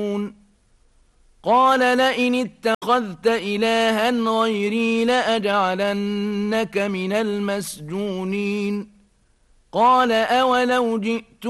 قال لئن اتخذت إلها غيري لأجعلنك من المسجونين قال أولو جئت